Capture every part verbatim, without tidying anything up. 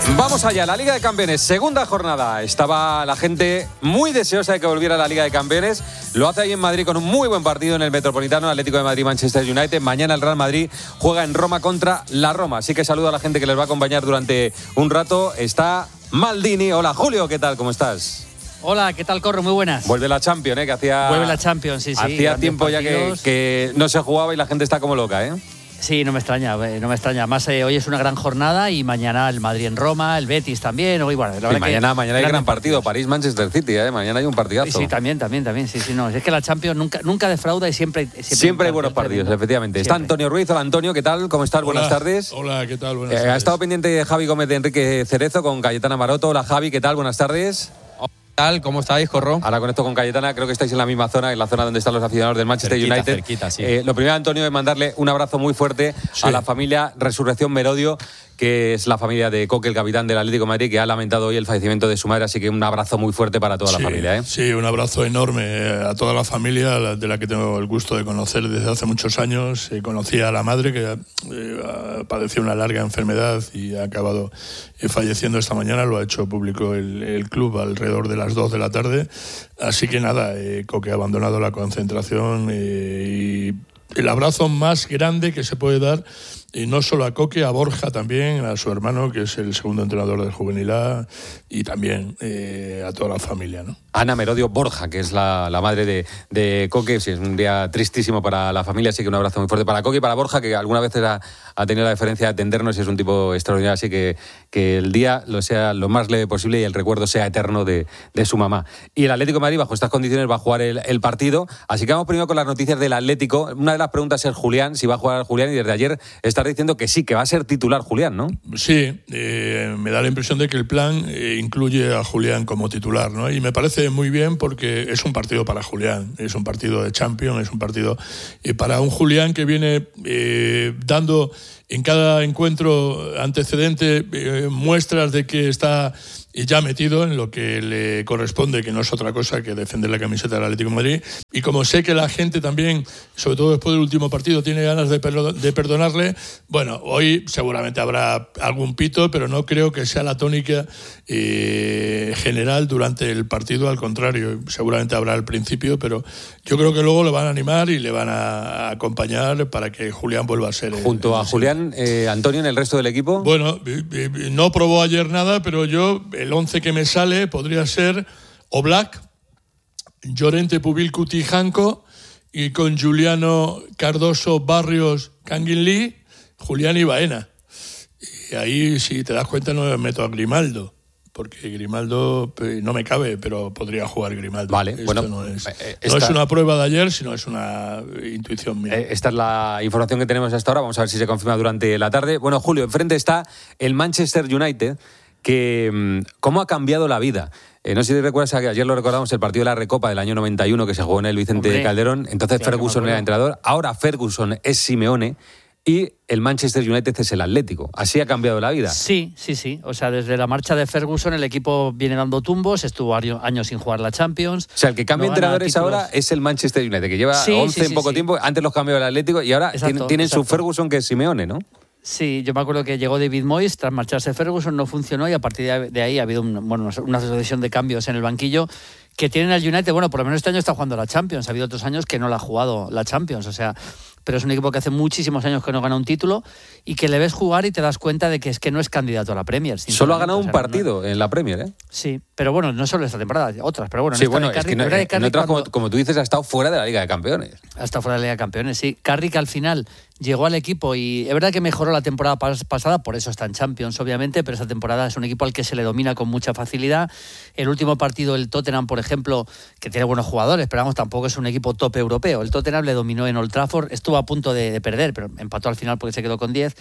Vamos allá, la Liga de Campeones, segunda jornada. Estaba la gente muy deseosa de que volviera a la Liga de Campeones. Lo hace ahí en Madrid con un muy buen partido en el Metropolitano, Atlético de Madrid, Manchester United. Mañana el Real Madrid juega en Roma contra la Roma. Así que saludo a la gente que les va a acompañar durante un rato. Está Maldini. Hola, Julio, ¿qué tal? ¿Cómo estás? Hola, ¿qué tal, Corro? Muy buenas. Vuelve la Champions, ¿eh? Que hacía... Vuelve la Champions, sí, sí. Hacía tiempo ya que, que no se jugaba y la gente está como loca, ¿eh? Sí, no me extraña, no me extraña. Más eh, hoy es una gran jornada y mañana el Madrid en Roma, el Betis también. Hoy, bueno, la verdad sí, mañana, que mañana hay gran partido, París-Manchester City, ¿eh? Mañana hay un partidazo. Sí, también, también, también. Sí, sí, no. Es que la Champions nunca, nunca defrauda y siempre... Siempre, siempre hay buenos partidos, tremendo. Efectivamente. Siempre. Está Antonio Ruiz. Hola, Antonio, ¿qué tal? ¿Cómo estás? Hola, buenas tardes. Hola, ¿qué tal? Buenas eh, tardes. Ha estado pendiente Javi Gómez de Enrique Cerezo con Cayetana Maroto. Hola, Javi, ¿qué tal? Buenas tardes. ¿Cómo estáis, Corro? Ahora con esto con Cayetana, creo que estáis en la misma zona, en la zona donde están los aficionados del Manchester cerquita, United. Cerquita, sí. eh, lo primero, Antonio, es mandarle un abrazo muy fuerte sí. a la familia Resurrección Merodio, que es la familia de Coque, el capitán del Atlético de Madrid, que ha lamentado hoy el fallecimiento de su madre, así que un abrazo muy fuerte para toda sí, la familia. ¿eh? Sí, un abrazo enorme a toda la familia, de la que tengo el gusto de conocer desde hace muchos años. Eh, conocí a la madre, que eh, padeció una larga enfermedad y ha acabado eh, falleciendo esta mañana. Lo ha hecho público el, el club alrededor de las dos de la tarde. Así que nada, eh, Coque ha abandonado la concentración eh, y el abrazo más grande que se puede dar, y no solo a Coque, a Borja también, a su hermano, que es el segundo entrenador del Juvenil A, y también eh, a toda la familia, ¿no? Ana Merodio Borja, que es la, la madre de, de Coque. Sí, es un día tristísimo para la familia, así que un abrazo muy fuerte para Coque y para Borja, que alguna vez ha, ha tenido la deferencia de atendernos y es un tipo extraordinario, así que que el día lo sea lo más leve posible y el recuerdo sea eterno de, de su mamá. Y el Atlético de Madrid, bajo estas condiciones, va a jugar el, el partido, así que vamos primero con las noticias del Atlético. Una de las preguntas es Julián, si va a jugar Julián, y desde ayer está diciendo que sí, que va a ser titular Julián, ¿no? Sí, eh, me da la impresión de que el plan eh, incluye a Julián como titular, ¿no? Y me parece muy bien porque es un partido para Julián, es un partido de Champions, es un partido eh, para un Julián que viene eh, dando en cada encuentro antecedente eh, muestras de que está ya metido en lo que le corresponde, que no es otra cosa que defender la camiseta del Atlético de Madrid. Y como sé que la gente también, sobre todo después del último partido, tiene ganas de, perdo- de perdonarle, bueno, hoy seguramente habrá algún pito, pero no creo que sea la tónica eh, general durante el partido. Al contrario, seguramente habrá al principio, pero yo creo que luego le van a animar y le van a acompañar para que Julián vuelva a ser... Junto el, el a Julián, eh, Antonio, en el resto del equipo. Bueno, no probó ayer nada, pero yo... El once que me sale podría ser Oblak, Llorente, Pubil, Cuti, Janco, y con Juliano, Cardoso, Barrios, Kangin Lee, Julián y Baena. Y ahí, si te das cuenta, no me meto a Grimaldo, porque Grimaldo no me cabe, pero podría jugar Grimaldo. Vale, Esto bueno, no es, eh, no esta, es una prueba de ayer, sino es una intuición mía. Eh, esta es la información que tenemos hasta ahora. Vamos a ver si se confirma durante la tarde. Bueno, Julio, enfrente está el Manchester United, que cómo ha cambiado la vida. Eh, no sé si recuerdas que ayer lo recordamos, el partido de la Recopa del año noventa y uno que se jugó en el Vicente Hombre, Calderón. Entonces claro, Ferguson era entrenador, ahora Ferguson es Simeone y el Manchester United es el Atlético. Así ha cambiado la vida. Sí, sí, sí. O sea, desde la marcha de Ferguson el equipo viene dando tumbos, estuvo años sin jugar la Champions. O sea, el que cambia no entrenadores ahora es el Manchester United, que lleva sí, once sí, sí, en poco sí. tiempo. Antes los cambió el Atlético y ahora exacto, tienen, tienen su Ferguson, que es Simeone, ¿no? Sí, yo me acuerdo que llegó David Moyes tras marcharse Ferguson, no funcionó y a partir de ahí ha habido un, bueno, una sucesión de cambios en el banquillo que tienen al United. Bueno, por lo menos este año está jugando la Champions, ha habido otros años que no la ha jugado la Champions, o sea, pero es un equipo que hace muchísimos años que no gana un título y que le ves jugar y te das cuenta de que es que no es candidato a la Premier. Solo ha ganado un o sea, partido no... en la Premier, ¿eh? Sí, pero bueno, no solo esta temporada, otras, pero bueno. Sí, bueno, Carrick, es que no, Carrick, en otras, cuando... como, como tú dices, ha estado fuera de la Liga de Campeones. Ha estado fuera de la Liga de Campeones, sí. Carrick al final llegó al equipo y es verdad que mejoró la temporada pas- pasada, por eso está en Champions, obviamente, pero esta temporada es un equipo al que se le domina con mucha facilidad. El último partido, el Tottenham, por ejemplo, que tiene buenos jugadores, pero vamos, tampoco es un equipo top europeo. El Tottenham le dominó en Old Trafford, estuvo a punto de, de perder, pero empató al final porque se quedó con diez.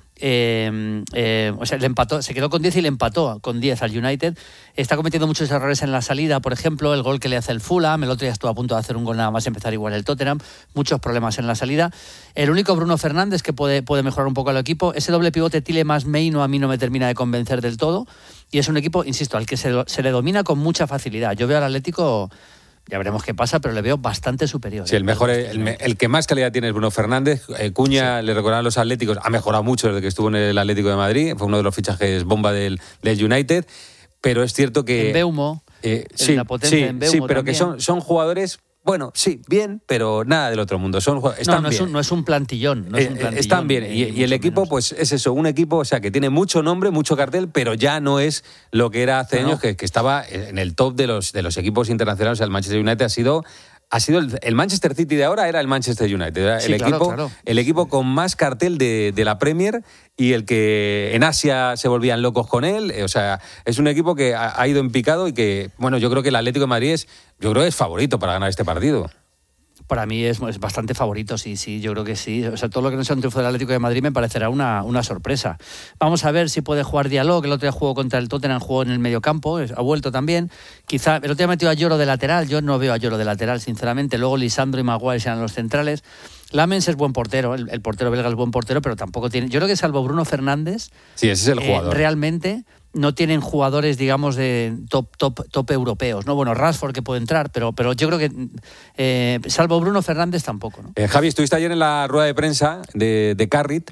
Eh, eh, o sea, le empató, se quedó con diez y le empató con diez al United. Está cometiendo muchos errores en la salida, por ejemplo, el gol que le hace el Fulham, el otro día estuvo a punto de hacer un gol nada más empezar igual el Tottenham, muchos problemas en la salida. El único Bruno Fernández que puede, puede mejorar un poco al equipo, ese doble pivote Tielemans-Meino a mí no me termina de convencer del todo, y es un equipo, insisto, al que se, se le domina con mucha facilidad. Yo veo al Atlético Ya veremos qué pasa, pero le veo bastante superior. Sí, el mejor, el, el que más calidad tiene es Bruno Fernández. Eh, Cuña, sí. Le recordarán los Atléticos, ha mejorado mucho desde que estuvo en el Atlético de Madrid, fue uno de los fichajes bomba del, del United, pero es cierto que... En Beumo, eh, en sí, la potencia sí, en Beumo sí, pero también. que son, son jugadores... Bueno, sí, bien, pero nada del otro mundo. Son, están no, no, bien. Es un, no es un plantillón. No es un plantillón eh, están bien. Y, y el equipo, menos. Pues es eso, un equipo, o sea, que tiene mucho nombre, mucho cartel, pero ya no es lo que era hace no, años, no. Que, que estaba en el top de los, de los equipos internacionales. O sea, el Manchester United ha sido... Ha sido el, el Manchester City de ahora, era el Manchester United. Era sí, el, claro, equipo, claro. el equipo con más cartel de, de la Premier y el que en Asia se volvían locos con él. O sea, es un equipo que ha, ha ido en picado y que, bueno, yo creo que el Atlético de Madrid es, yo creo que es favorito para ganar este partido. Para mí es, es bastante favorito, sí, sí, yo creo que sí. O sea, todo lo que no sea un triunfo del Atlético de Madrid me parecerá una, una sorpresa. Vamos a ver si puede jugar Diallo, que el otro día jugó contra el Tottenham, jugó en el mediocampo, ha vuelto también. Quizá, el otro día metió a Lloro de lateral, yo no veo a Lloro de lateral, sinceramente. Luego Lisandro y Maguire serán los centrales. Lamens es buen portero, el, el portero belga es buen portero, pero tampoco tiene... Yo creo que salvo Bruno Fernández... Sí, ese es el jugador. Eh, realmente... no tienen jugadores, digamos, de top top top europeos, ¿no? Bueno, Rashford que puede entrar, pero pero yo creo que, eh, salvo Bruno Fernández, tampoco, ¿no? Eh, Javi, estuviste ayer en la rueda de prensa de, de Carrick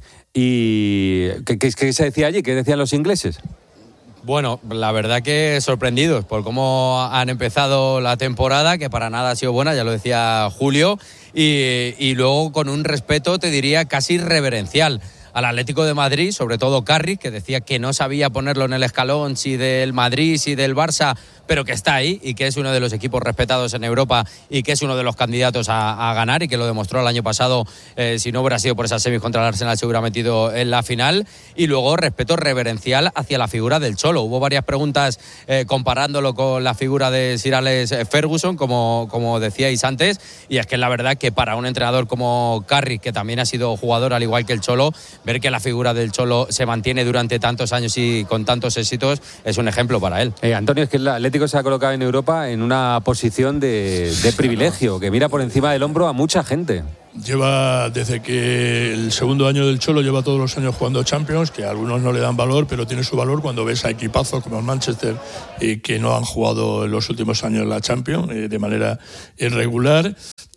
y ¿qué, qué, qué se decía allí? ¿Qué decían los ingleses? Bueno, la verdad que sorprendidos por cómo han empezado la temporada, que para nada ha sido buena, ya lo decía Julio, y, y luego con un respeto, te diría, casi reverencial al Atlético de Madrid, sobre todo Carrick, que decía que no sabía ponerlo en el escalón si del Madrid, si del Barça, pero que está ahí y que es uno de los equipos respetados en Europa y que es uno de los candidatos a, a ganar y que lo demostró el año pasado, eh, si no hubiera sido por esas semis contra el Arsenal se hubiera metido en la final. Y luego respeto reverencial hacia la figura del Cholo. Hubo varias preguntas eh, comparándolo con la figura de Sir Alex Ferguson, como, como decíais antes, y es que la verdad que para un entrenador como Carrick, que también ha sido jugador al igual que el Cholo, ver que la figura del Cholo se mantiene durante tantos años y con tantos éxitos es un ejemplo para él. Eh, Antonio, es que el Atlético se ha colocado en Europa en una posición de, de privilegio, que mira por encima del hombro a mucha gente. Lleva, desde que el segundo año del Cholo, lleva todos los años jugando Champions, que a algunos no le dan valor, pero tiene su valor cuando ves a equipazos como el Manchester, eh, que no han jugado en los últimos años la Champions eh, de manera irregular.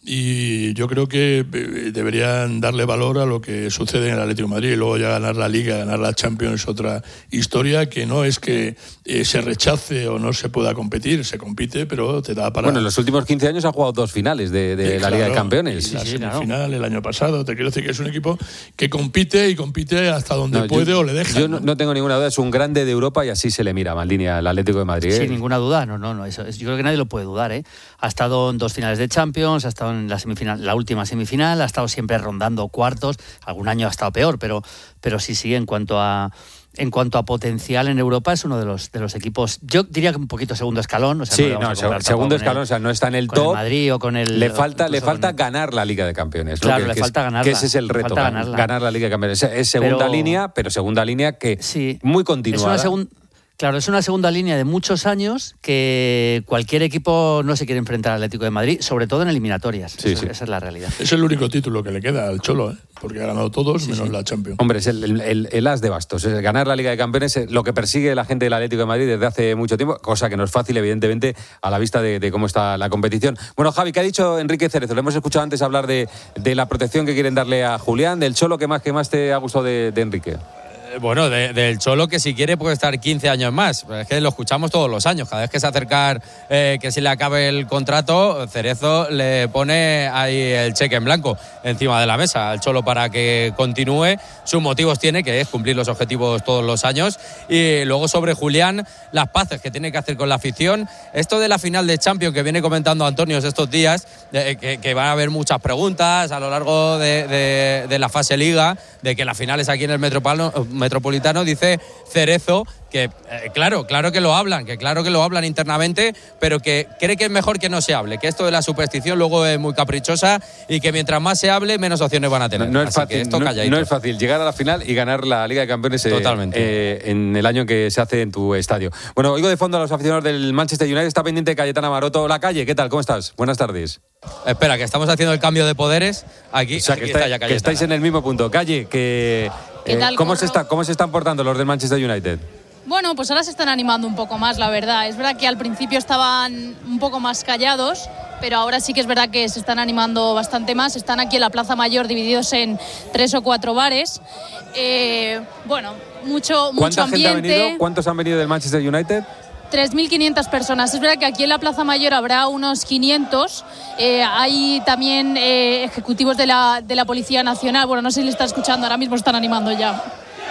Y yo creo que deberían darle valor a lo que sucede en el Atlético de Madrid. Y luego ya ganar la Liga, ganar la Champions es otra historia, que no es que eh, se rechace o no se pueda competir, se compite, pero te da para... Bueno, en los últimos quince años ha jugado dos finales de, de sí, la claro, Liga de Campeones. Y la sí, semifinal claro. el año pasado. Te quiero decir que es un equipo que compite y compite hasta donde no, puede yo, o le deja. Yo no, no tengo ninguna duda, es un grande de Europa y así se le mira, Maldini, al Atlético de Madrid. ¿eh? Sin ninguna duda, no, no, no. Eso, yo creo que nadie lo puede dudar, ¿eh? Ha estado en dos finales de Champions, ha estado en la semifinal, la última semifinal, ha estado siempre rondando cuartos, algún año ha estado peor, pero, pero sí, sí, en cuanto a en cuanto a potencial en Europa es uno de los de los equipos, yo diría que un poquito segundo escalón, o sea, sí, no, no segundo, segundo escalón, el, o sea, no está en el top. Con el Madrid o con el le falta le falta el... ganar la Liga de Campeones, claro, ¿no? le que, falta es, ganarla, que ese es el reto, ganar la Liga de Campeones. Es, es segunda pero, línea, pero segunda línea que sí, muy continuada. Es una segunda Claro, es una segunda línea de muchos años que cualquier equipo no se quiere enfrentar al Atlético de Madrid, sobre todo en eliminatorias. Sí, Eso, sí. Esa es la realidad. Es el único título que le queda al Cholo, ¿eh? Porque ha ganado todos, sí, menos sí. la Champions. Hombre, es el, el, el as de bastos. Es ganar la Liga de Campeones, es lo que persigue la gente del Atlético de Madrid desde hace mucho tiempo, cosa que no es fácil, evidentemente, a la vista de, de cómo está la competición. Bueno, Javi, ¿qué ha dicho Enrique Cerezo? Le hemos escuchado antes hablar de, de la protección que quieren darle a Julián, del Cholo. ¿Qué más, qué más te ha gustado de, de Enrique? Bueno, de, del Cholo, que si quiere puede estar quince años más. Es que lo escuchamos todos los años. Cada vez que se acerca eh, que se le acabe el contrato, Cerezo le pone ahí el cheque en blanco encima de la mesa al Cholo para que continúe. Sus motivos tiene, que es cumplir los objetivos todos los años. Y luego sobre Julián, las paces que tiene que hacer con la afición. Esto de la final de Champions que viene comentando Antonio estos días, eh, que, que van a haber muchas preguntas a lo largo de, de, de la fase Liga, de que la final es aquí en el Metropolitano. Metropolitano, dice Cerezo que, eh, claro, claro que lo hablan, que claro que lo hablan internamente, pero que cree que es mejor que no se hable, que esto de la superstición luego es muy caprichosa y que mientras más se hable, menos opciones van a tener. No, no es Así fácil, que esto no, calladito. no es fácil llegar a la final y ganar la Liga de Campeones eh, Totalmente. Eh, en el año que se hace en tu estadio. Bueno, oigo de fondo a los aficionados del Manchester United, está pendiente Cayetana Maroto. La Calle, ¿qué tal? ¿Cómo estás? Buenas tardes. Espera, que estamos haciendo el cambio de poderes. Aquí, o sea, que, aquí está, está ya que estáis en el mismo punto. Calle, que, ¿Qué tal, eh, ¿cómo, Corro? se está, ¿cómo se están portando los del Manchester United? Bueno, pues ahora se están animando un poco más, la verdad. Es verdad que al principio estaban un poco más callados, pero ahora sí que es verdad que se están animando bastante más. Están aquí en la Plaza Mayor divididos en tres o cuatro bares. Eh, bueno, mucho, mucho ambiente. ¿Cuánta gente ha venido? ¿Cuántos han venido del Manchester United? tres mil quinientas personas. Es verdad que aquí en la Plaza Mayor habrá unos quinientos. Eh, hay también eh, ejecutivos de la, de la Policía Nacional. Bueno, no sé si le está escuchando, ahora mismo están animando ya.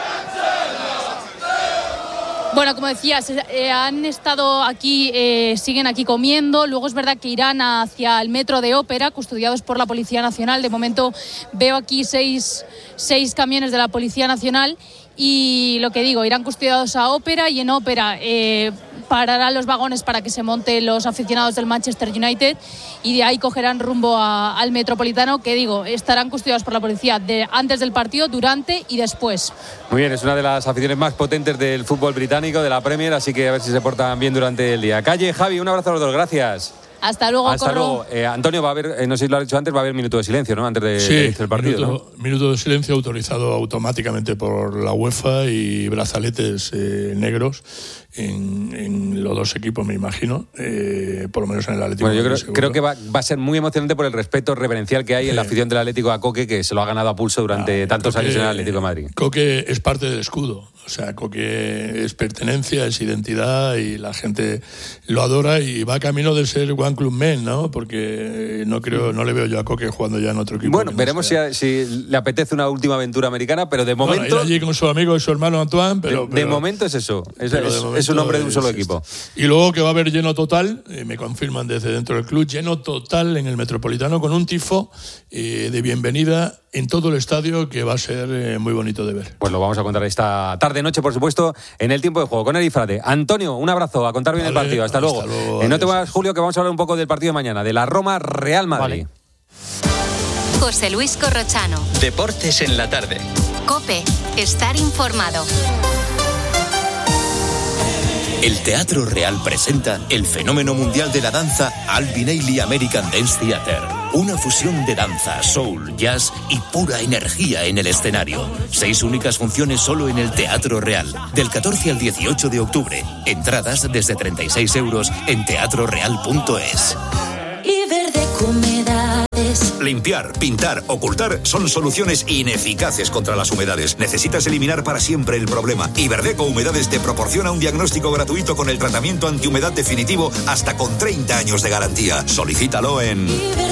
Bueno, como decías, eh, han estado aquí, eh, siguen aquí comiendo. Luego es verdad que irán hacia el metro de Ópera, custodiados por la Policía Nacional. De momento veo aquí seis, seis camiones de la Policía Nacional. Y lo que digo, irán custodiados a Ópera y en Ópera eh, pararán los vagones para que se monten los aficionados del Manchester United y de ahí cogerán rumbo a, al Metropolitano, que digo, estarán custodiados por la policía de, antes del partido, durante y después. Muy bien, es una de las aficiones más potentes del fútbol británico, de la Premier, así que a ver si se portan bien durante el día. Calle, Javi, un abrazo a los dos, gracias. Hasta luego, Hasta Corro. luego. Eh, Antonio, va a haber, eh, no sé si lo has dicho antes, va a haber minuto de silencio, ¿no? Antes de, sí, de el partido, minuto, ¿no? Minuto de silencio autorizado automáticamente por la UEFA y brazaletes eh, negros en, en los dos equipos, me imagino, eh, por lo menos en el Atlético. Bueno, yo creo, creo que va, va a ser muy emocionante por el respeto reverencial que hay sí. en la afición del Atlético a Coque, que se lo ha ganado a pulso durante ah, tantos Coque, años en el Atlético de Madrid. Coque es parte del escudo, o sea, Coque es pertenencia, es identidad y la gente lo adora y va camino de ser One Club Men, ¿no? Porque no creo, no le veo yo a Coque jugando ya en otro equipo. Bueno, veremos si, si le apetece una última aventura americana, pero de momento... Bueno, ir allí con su amigo y su hermano Antoine, pero... De, pero, de momento es eso, es, es, es un hombre de un solo es, equipo. Y luego que va a haber lleno total, eh, me confirman desde dentro del club, lleno total en el Metropolitano con un tifo eh, de bienvenida en todo el estadio que va a ser eh, muy bonito de ver. Pues lo vamos a contar esta tarde-noche, por supuesto, en el tiempo de juego con Eri Frade. Antonio, un abrazo, a contar bien vale, el partido. Hasta, hasta luego. luego eh, no te vayas, Julio, que vamos a hablar un poco del partido de mañana, de la Roma-Real Madrid. Vale. José Luis Corrochano. Deportes en la tarde. COPE. Estar informado. El Teatro Real presenta el fenómeno mundial de la danza Alvin Ailey American Dance Theater. Una fusión de danza, soul, jazz y pura energía en el escenario. Seis únicas funciones solo en el Teatro Real. Del catorce al dieciocho de octubre. Entradas desde treinta y seis euros en teatro real punto es. Limpiar, pintar, ocultar son soluciones ineficaces contra las humedades. Necesitas eliminar para siempre el problema. Iberdeco Humedades te proporciona un diagnóstico gratuito con el tratamiento antihumedad definitivo hasta con treinta años de garantía. Solicítalo en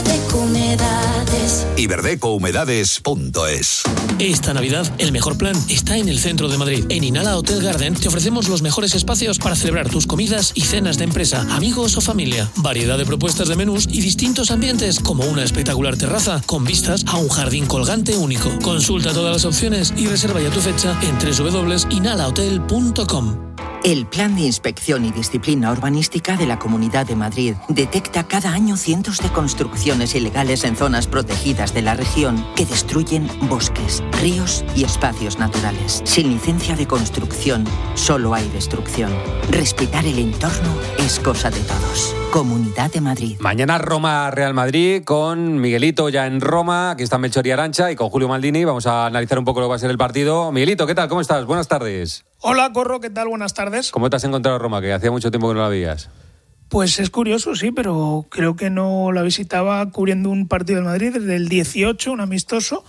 iberdeco humedades punto es. Esta Navidad, el mejor plan está en el centro de Madrid. En Inala Hotel Garden te ofrecemos los mejores espacios para celebrar tus comidas y cenas de empresa, amigos o familia. Variedad de propuestas de menús y distintos ambientes, como una espectacular terraza con vistas a un jardín colgante único. Consulta todas las opciones y reserva ya tu fecha en doble u doble u doble u punto inala hotel punto com. El Plan de Inspección y Disciplina Urbanística de la Comunidad de Madrid detecta cada año cientos de construcciones ilegales en zonas protegidas de la región que destruyen bosques, ríos y espacios naturales. Sin licencia de construcción, solo hay destrucción. Respetar el entorno es cosa de todos. Comunidad de Madrid. Mañana Roma-Real Madrid con Miguelito ya en Roma, aquí está Melchor y Arantxa, y con Julio Maldini. Vamos a analizar un poco lo que va a ser el partido. Miguelito, ¿qué tal? ¿Cómo estás? Buenas tardes. Hola, Corro, ¿qué tal? Buenas tardes. ¿Cómo te has encontrado Roma? Que hacía mucho tiempo que no la veías. Pues es curioso, sí, pero creo que no la visitaba cubriendo un partido del Madrid desde el dieciocho, un amistoso.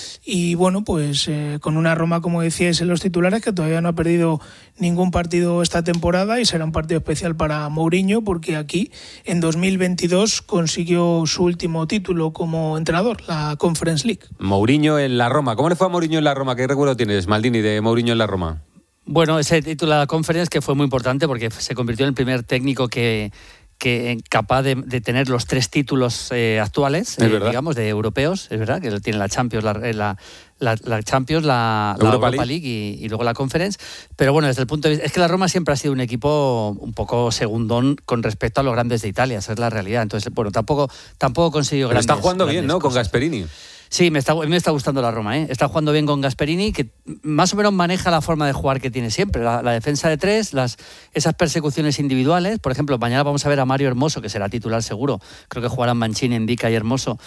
Y bueno, pues eh, con una Roma, como decíais en los titulares, que todavía no ha perdido ningún partido esta temporada y será un partido especial para Mourinho, porque aquí en dos mil veintidós consiguió su último título como entrenador, la Conference League. Mourinho en la Roma. ¿Cómo le fue a Mourinho en la Roma? ¿Qué recuerdo tienes, Maldini, de Mourinho en la Roma? Bueno, ese título de la Conference que fue muy importante porque se convirtió en el primer técnico que... que capaz de, de tener los tres títulos eh, actuales, eh, digamos, de europeos, es verdad, que tiene la Champions, la, la, la, la Champions, la, la Europa, Europa League, League y, y luego la Conference. Pero bueno, desde el punto de vista, es que la Roma siempre ha sido un equipo un poco segundón con respecto a los grandes de Italia, esa es la realidad. Entonces, bueno, tampoco, tampoco consiguió grandes. Pero está jugando bien, ¿no? Cosas. Con Gasperini. Sí, me está, a mí me está gustando la Roma, ¿eh? Está jugando bien con Gasperini, que más o menos maneja la forma de jugar que tiene siempre, la, la defensa de tres, las, esas persecuciones individuales. Por ejemplo, mañana vamos a ver a Mario Hermoso, que será titular seguro. Creo que jugarán Mancini, Indica y Hermoso.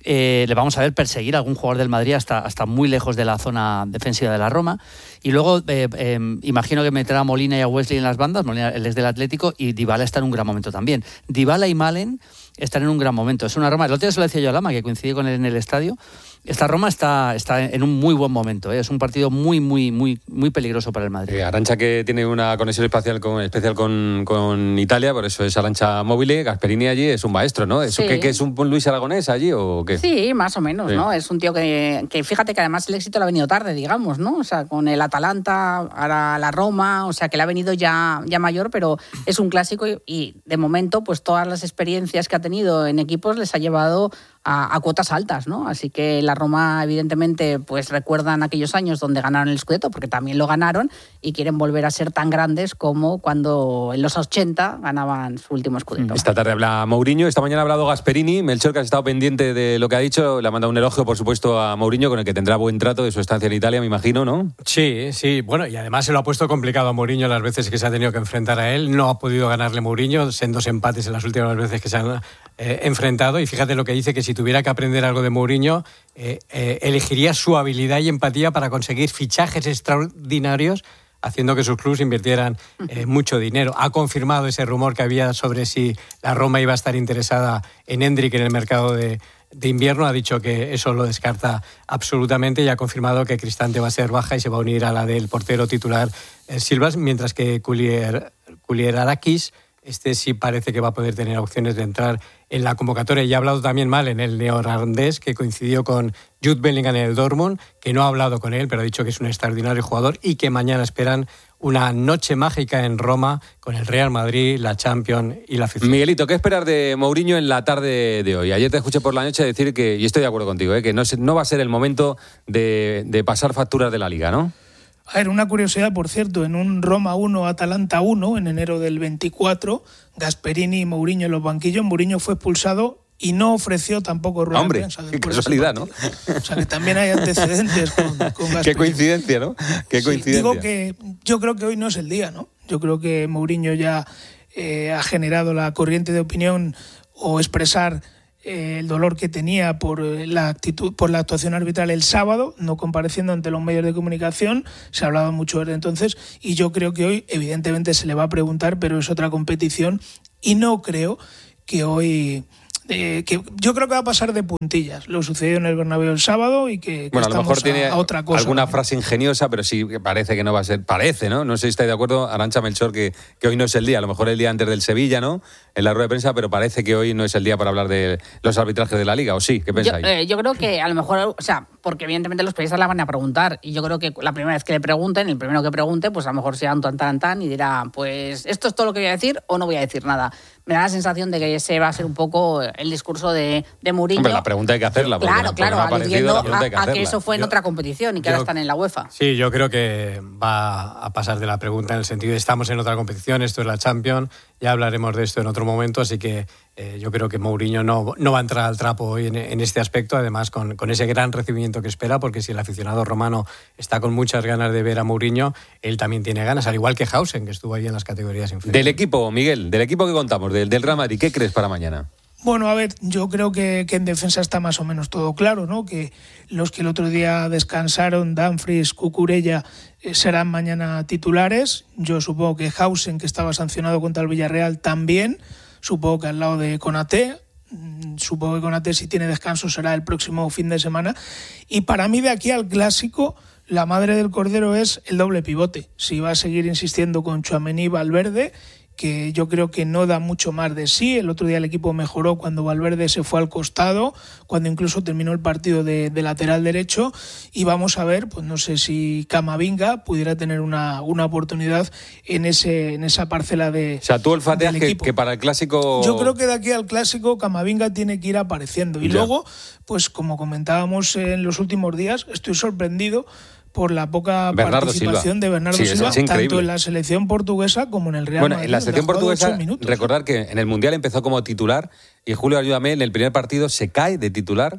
Eh, le vamos a ver perseguir a algún jugador del Madrid hasta, hasta muy lejos de la zona defensiva de la Roma. Y luego eh, eh, imagino que meterá a Molina y a Wesley en las bandas. Molina, él es del Atlético, y Dybala está en un gran momento también. Dybala y Malen están en un gran momento. Es una Roma, el otro día se lo decía yo a Lama, que coincidí con él en el estadio. Esta Roma está, está en un muy buen momento, ¿eh? Es un partido muy, muy, muy, muy peligroso para el Madrid. Eh, Arantxa, que tiene una conexión especial con, especial con, con Italia, por eso es Arantxa Móvil. Gasperini allí es un maestro, ¿no? ¿Eso Sí. qué, qué es un Luis Aragonés allí o qué? Sí, más o menos, Sí. ¿no? Es un tío que, que fíjate que además el éxito le ha venido tarde, digamos, ¿no? O sea, con el Atalanta, ahora la Roma, o sea, que le ha venido ya, ya mayor, pero es un clásico y, y de momento, pues todas las experiencias que ha tenido en equipos les ha llevado a, a cuotas altas, ¿no? Así que la Roma, evidentemente, pues recuerdan aquellos años donde ganaron el Scudetto, porque también lo ganaron, y quieren volver a ser tan grandes como cuando en los ochenta ganaban su último Scudetto. Esta tarde habla Mourinho, esta mañana ha hablado Gasperini. Melchor, que has estado pendiente de lo que ha dicho, le ha mandado un elogio, por supuesto, a Mourinho, con el que tendrá buen trato de su estancia en Italia, me imagino, ¿no? Sí, sí, bueno, y además se lo ha puesto complicado a Mourinho las veces que se ha tenido que enfrentar a él. No ha podido ganarle Mourinho, en dos empates en las últimas veces que se han eh, enfrentado. Y fíjate lo que dice, que si tuviera que aprender algo de Mourinho, eh, eh, elegiría su habilidad y empatía para conseguir fichajes extraordinarios, haciendo que sus clubes invirtieran eh, mucho dinero. Ha confirmado ese rumor que había sobre si la Roma iba a estar interesada en Endrick en el mercado de, de invierno. Ha dicho que eso lo descarta absolutamente y ha confirmado que Cristante va a ser baja y se va a unir a la del portero titular eh, Silvas, mientras que Kulier, Kulierakis, este sí parece que va a poder tener opciones de entrar en la convocatoria. Y ha hablado también mal en el neerlandés, que coincidió con Jude Bellingham en el Dortmund, que no ha hablado con él, pero ha dicho que es un extraordinario jugador y que mañana esperan una noche mágica en Roma con el Real Madrid, la Champions y la afición. Miguelito, ¿qué esperar de Mourinho en la tarde de hoy? Ayer te escuché por la noche decir que, y estoy de acuerdo contigo, ¿eh? que no, es, no va a ser el momento de, de pasar facturas de la Liga, ¿no? A ver, una curiosidad, por cierto, en un Roma uno, Atalanta uno, en enero del veinticuatro, Gasperini y Mourinho en los banquillos, Mourinho fue expulsado y no ofreció tampoco rueda Hombre, de prensa. qué casualidad, ¿no? O sea, que también hay antecedentes con, con Gasperini. Qué coincidencia, ¿no? Qué Sí, coincidencia. digo que yo creo que hoy no es el día, ¿no? Yo creo que Mourinho ya eh, ha generado la corriente de opinión o expresar eh, el dolor que tenía por la actitud, por la actuación arbitral el sábado, no compareciendo ante los medios de comunicación. Se ha hablado mucho desde entonces y yo creo que hoy evidentemente se le va a preguntar, pero es otra competición y no creo que hoy... Eh, que yo creo que va a pasar de puntillas lo sucedido en el Bernabéu el sábado y que, que Bueno, a lo estamos mejor tiene a, a otra cosa, alguna ¿no? frase ingeniosa, pero sí que parece que no va a ser. Parece, ¿no? No sé si estáis de acuerdo, Arantxa, Melchor, que, que hoy no es el día. A lo mejor el día antes del Sevilla, ¿no? En la rueda de prensa, pero parece que hoy no es el día para hablar de los arbitrajes de la Liga, ¿o sí? ¿Qué Yo, pensáis? eh, yo creo que a lo mejor, o sea, porque evidentemente los periodistas la van a preguntar y yo creo que la primera vez que le pregunten, el primero que pregunte, pues a lo mejor sea un tan tan tan y dirá, pues esto es todo lo que voy a decir o no voy a decir nada. Me da la sensación de que ese va a ser un poco el discurso de, de Mourinho. Hombre, la pregunta hay que hacerla. Porque Claro, no, claro, porque no ha aparecido, aludiendo la pregunta hay que a, a hacerla. que eso fue en Yo- otra competición y que ahora yo- están en la UEFA. Sí, yo creo que va a pasar de la pregunta en el sentido de estamos en otra competición, esto es la Champions, ya hablaremos de esto en otro momento, así que eh, yo creo que Mourinho no, no va a entrar al trapo hoy en, en este aspecto, además con, con ese gran recibimiento que espera, porque si el aficionado romano está con muchas ganas de ver a Mourinho, él también tiene ganas, al igual que Hausen, que estuvo ahí en las categorías inferiores. Del equipo, Miguel, del equipo que contamos, del, del Real Madrid, ¿qué crees para mañana? Bueno, a ver, yo creo que, que en defensa está más o menos todo claro, ¿no? Que los que el otro día descansaron, Dumfries, Cucurella, eh, serán mañana titulares. Yo supongo que Hausen, que estaba sancionado contra el Villarreal, también. Supongo que al lado de Konaté. Mm, Supongo que Konaté, si tiene descanso, será el próximo fin de semana. Y para mí, de aquí al Clásico, la madre del cordero es el doble pivote. Si va a seguir insistiendo con Tchouaméni y Valverde, que yo creo que no da mucho más de sí. El otro día el equipo mejoró cuando Valverde se fue al costado, cuando incluso terminó el partido de, de lateral derecho, y vamos a ver, pues no sé si Camavinga pudiera tener una, una oportunidad en ese en esa parcela de O sea, tú olfateas del que, equipo. que para el Clásico... Yo creo que de aquí al Clásico Camavinga tiene que ir apareciendo. Y Ya. luego, pues como comentábamos en los últimos días, estoy sorprendido por la poca Bernardo participación Silva. de Bernardo Sí, eso Silva, es increíble. tanto en la selección portuguesa como en el Real Bueno, Madrid. en la selección Le ha jugado portuguesa, ocho minutos. recordar que en el Mundial empezó como titular y Julio, ayúdame, en el primer partido se cae de titular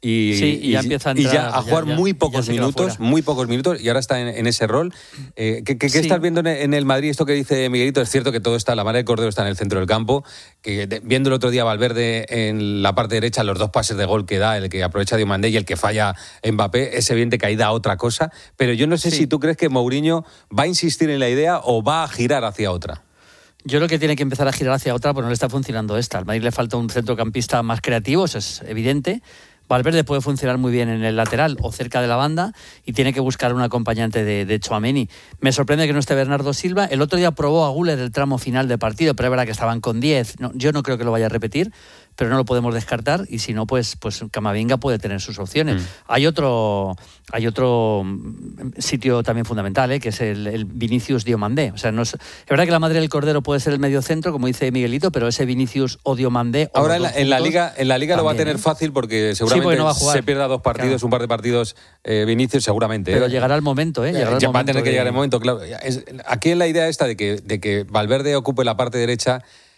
y, sí, y, ya y, empieza a, entrar, y ya a jugar ya, ya, muy pocos minutos, muy pocos minutos, y ahora está en, en ese rol. Eh, ¿Qué, qué, sí. qué estás viendo en, en el Madrid? Esto que dice Miguelito, es cierto que todo está, la madre del cordero está en el centro del campo, que de, viendo el otro día Valverde en la parte derecha, los dos pases de gol que da, el que aprovecha Diomandé y el que falla Mbappé, es evidente que ahí da otra cosa, pero yo no sé sí. si tú crees que Mourinho va a insistir en la idea o va a girar hacia otra. Yo creo que tiene que empezar a girar hacia otra, porque no le está funcionando esta. Al Madrid le falta un centrocampista más creativo, eso es evidente. Valverde puede funcionar muy bien en el lateral o cerca de la banda y tiene que buscar un acompañante de, de Tchouaméni. Me sorprende que no esté Bernardo Silva. El otro día probó a Güler el tramo final del partido, pero es verdad que estaban con diez. No, yo no creo que lo vaya a repetir, pero no lo podemos descartar, y si no, pues, pues Camavinga puede tener sus opciones. Mm. Hay otro hay otro sitio también fundamental, ¿eh? que es el, el Vinicius Diomandé. O sea, no es, es verdad que la madre del cordero puede ser el mediocentro, como dice Miguelito, pero ese Vinicius o Diomandé... Ahora en la, en la Liga, en la Liga también, lo va a tener ¿eh? fácil, porque seguramente sí, porque no va a jugar. Se pierda dos partidos, claro. un par de partidos eh, Vinicius seguramente. Pero ¿eh? llegará el momento, ¿eh? Llegará el ya momento va a tener que de... llegar el momento, claro. Es, aquí en la idea esta de que, de que Valverde ocupe la parte derecha...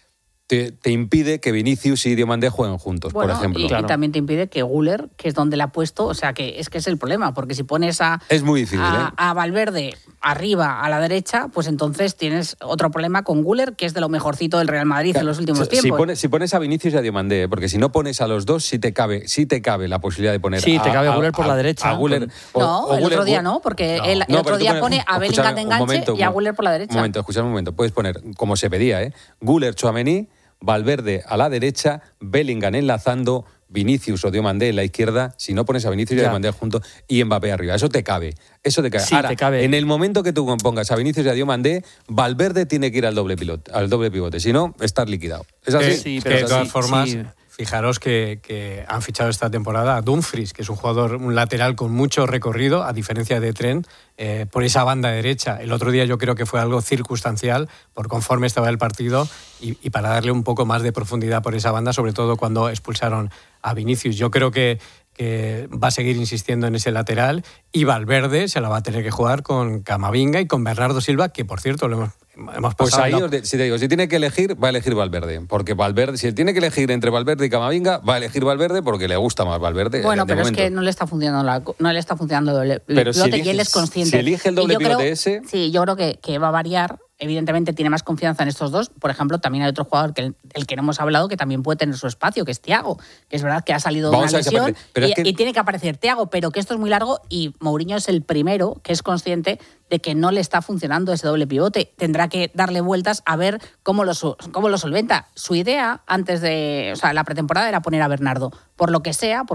Te, te impide que Vinicius y Diomandé jueguen juntos, bueno, por ejemplo. Y, claro. y también te impide que Güler, que es donde le ha puesto, o sea, que es que es el problema, porque si pones a, es muy difícil, a, ¿eh? a Valverde arriba a la derecha, pues entonces tienes otro problema con Güler, que es de lo mejorcito del Real Madrid claro. en los últimos si tiempos. Pones, si pones a Vinicius y a Diomandé, porque si no pones a los dos, sí te cabe, sí te cabe la posibilidad de poner sí, a... te cabe a, Güler por a, la derecha. A Güler, o, no, o el Güler, otro día no, porque no. el, el no, otro día pone a Bellingham de enganche momento, y a Güler por la derecha. Un momento, escucha un momento. Puedes poner, como se pedía, ¿eh? Güler, Tchouaméni, Valverde a la derecha, Bellingham enlazando, Vinicius o Diomandé en la izquierda. Si no pones a Vinicius y a Diomandé juntos, y Mbappé arriba. Eso te cabe. Eso te cabe. Sí, Ahora, te cabe. En el momento que tú pongas a Vinicius y a Diomandé, Valverde tiene que ir al doble pilote, al doble pivote. Si no, estás liquidado. ¿Es así? Eh, sí, pero que de todas formas... Sí. Fijaros que, que han fichado esta temporada a Dumfries, que es un jugador, un lateral con mucho recorrido, a diferencia de Trent, eh, por esa banda derecha. El otro día yo creo que fue algo circunstancial, por conforme estaba el partido, y, y para darle un poco más de profundidad por esa banda, sobre todo cuando expulsaron a Vinicius. Yo creo que, que va a seguir insistiendo en ese lateral, y Valverde se la va a tener que jugar con Camavinga y con Bernardo Silva, que por cierto lo hemos... Hemos pues ahí, la... os de, si te digo, si tiene que elegir, va a elegir Valverde. Porque Valverde, si tiene que elegir entre Valverde y Camavinga, va a elegir Valverde porque le gusta más Valverde. Bueno, pero momento. es que no le está funcionando la, no le está funcionando el pero pivote, si elige, y él es consciente. Si elige el doble pivote ese... Sí, yo creo que, que va a variar. Evidentemente tiene más confianza en estos dos. Por ejemplo, también hay otro jugador que el, el que no hemos hablado, que también puede tener su espacio, que es Thiago, que es verdad que ha salido de una lesión y, es que... y tiene que aparecer Thiago, pero que esto es muy largo, y Mourinho es el primero que es consciente de que no le está funcionando ese doble pivote. Tendrá que darle vueltas a ver cómo lo, cómo lo solventa. Su idea antes de, o sea, la pretemporada era poner a Bernardo, por lo que sea,